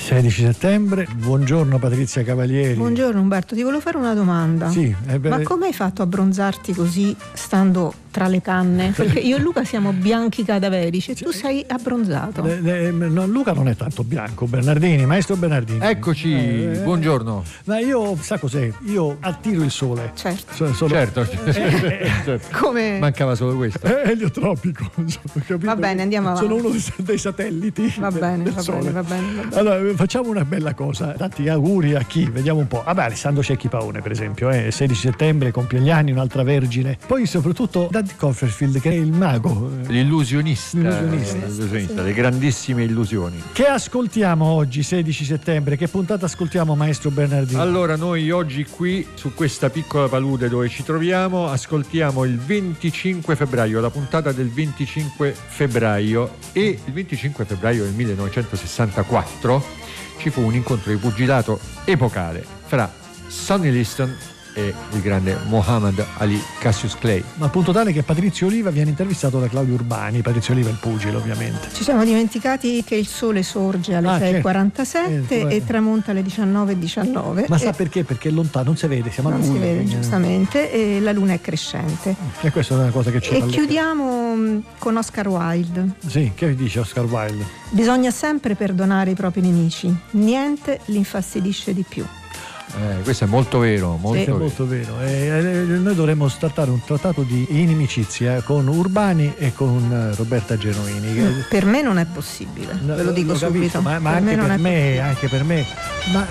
16 settembre, buongiorno Patrizia Cavalieri. Buongiorno Umberto, ti volevo fare una domanda. Sì, ma come hai fatto a bronzarti così stando tra le canne? Perché io e Luca siamo bianchi cadaverici e tu sei abbronzato. No, Luca non è tanto bianco. Bernardini, maestro Bernardini. Eccoci, buongiorno. Ma io, sa cos'è? Io attiro il sole. Certo. Certo. Come? Mancava solo questo. Eliotropico. Va bene, andiamo avanti. Sono uno dei satelliti va bene. Allora, facciamo una bella cosa. Tanti auguri a chi? Vediamo un po'. Vabbè, Alessandro Cecchi Paone, per esempio, 16 settembre, compie gli anni, un'altra vergine. Poi soprattutto David Copperfield, che è il mago. L'illusionista. Le grandissime illusioni. Che ascoltiamo oggi, 16 settembre? Che puntata ascoltiamo, maestro Bernardini? Allora, noi oggi qui, su questa piccola palude dove ci troviamo, ascoltiamo il 25 febbraio, la puntata del 25 febbraio. E il 25 febbraio del 1964 ci fu un incontro di pugilato epocale fra Sonny Liston e il grande Muhammad Ali Cassius Clay. Ma appunto tale che Patrizio Oliva viene intervistato da Claudio Urbani. Patrizio Oliva è il pugile, ovviamente. Ci siamo dimenticati che il sole sorge alle 6:47 e tramonta alle 19:19. Ma sa perché? Perché è lontano, non si vede, siamo non si vede, giustamente, e la luna è crescente. E questa è una cosa che c'è. E chiudiamo con Oscar Wilde. Sì, che dice Oscar Wilde? Bisogna sempre perdonare i propri nemici, niente li infastidisce di più. Questo è molto vero, molto vero. Noi dovremmo startare un trattato di inimicizia con Urbani e con Roberta Genuini. Per me non è possibile, ve lo dico subito. Ma anche per me. Ma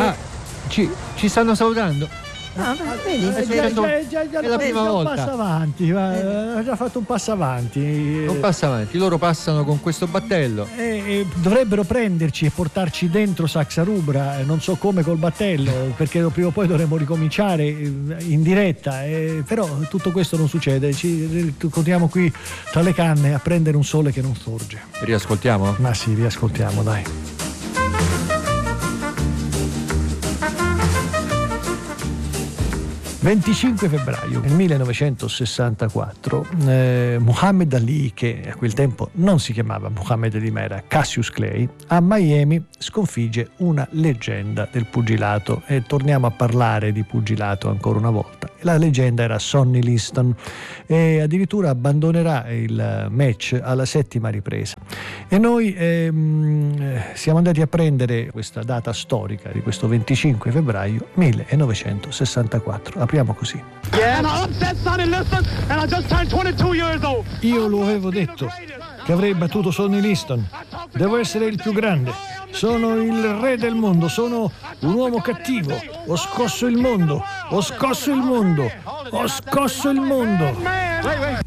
ci stanno salutando. Vedi, è la prima volta. Passo avanti, ha già fatto un passo avanti. Loro passano con questo battello. Dovrebbero prenderci e portarci dentro Saxa Rubra, non so come col battello, perché prima o poi dovremmo ricominciare in diretta. Però tutto questo non succede. Ci continuiamo qui tra le canne a prendere un sole che non sorge. Riascoltiamo? Ma sì, riascoltiamo, dai. 25 febbraio del 1964 Muhammad Ali, che a quel tempo non si chiamava Muhammad Ali ma era Cassius Clay, a Miami sconfigge una leggenda del pugilato, e torniamo a parlare di pugilato ancora una volta. La leggenda era Sonny Liston, e addirittura abbandonerà il match alla 7ª ripresa. E noi siamo andati a prendere questa data storica di questo 25 febbraio 1964. Apriamo così. Io lo avevo detto che avrei battuto Sonny Liston. Devo essere il più grande. Sono il re del mondo, sono un uomo cattivo. Ho scosso il mondo, ho scosso il mondo, ho scosso il mondo.